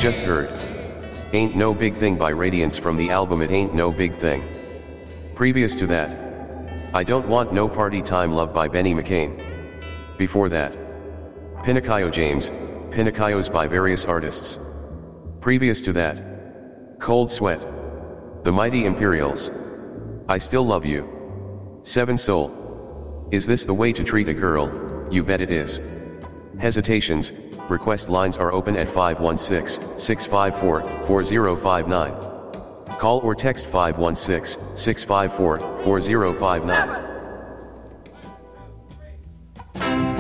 just heard Ain't No Big Thing by Radiance from the album It Ain't No Big Thing. Previous to that, I Don't Want No Party Time Love by Benny McCain. Before that, Pinocchio James, Pinocchios by various artists. Previous to that, Cold Sweat, The Mighty Imperials, I Still Love You, Seven Soul, Is This the Way to Treat a Girl? You Bet It Is. Hesitations, request lines are open at 516-654-4059. Call or text 516-654-4059.